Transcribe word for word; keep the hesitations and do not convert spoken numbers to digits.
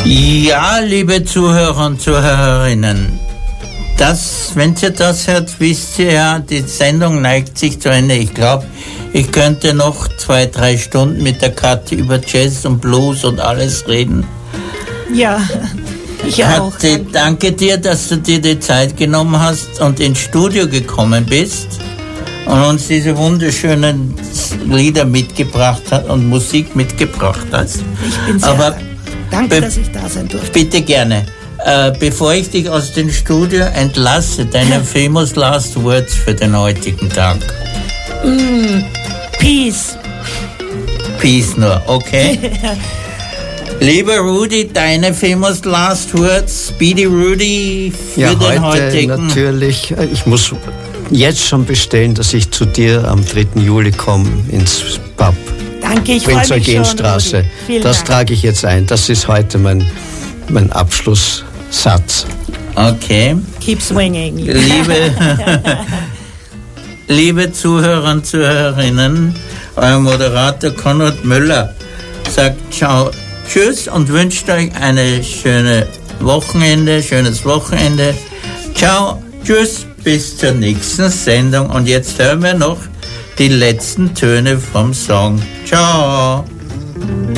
Ja, liebe Zuhörer und Zuhörerinnen, das, wenn ihr das hört, wisst ihr ja, die Sendung neigt sich zu Ende. Ich glaube, ich könnte noch zwei, drei Stunden mit der Kathi über Jazz und Blues und alles reden. Ja, ich auch. Kathi, danke dir, dass du dir die Zeit genommen hast und ins Studio gekommen bist und uns diese wunderschönen Lieder mitgebracht hast und Musik mitgebracht hast. Ich bin sehr Aber danke, be- dass ich da sein durfte. Bitte gerne. Äh, bevor ich dich aus dem Studio entlasse, deine famous last words für den heutigen Tag. Mm, peace. Peace nur, okay? Lieber Rudi, deine famous last words, Speedy Rudy, für ja, den heute heutigen... natürlich, ich muss jetzt schon bestellen, dass ich zu dir am dritten Juli komme ins Pub. Danke, ich freue mich schon. Prinz-Eugen-Straße. Rudi. Vielen Das Dank. trage ich jetzt ein. Das ist heute mein, mein Abschlusssatz. Okay. Keep swinging. Liebe, liebe Zuhörer und Zuhörerinnen, euer Moderator Konrad Müller sagt ciao, tschüss und wünscht euch eine schöne Wochenende, schönes Wochenende. Ciao, tschüss, bis zur nächsten Sendung. Und jetzt hören wir noch die letzten Töne vom Song. Ciao.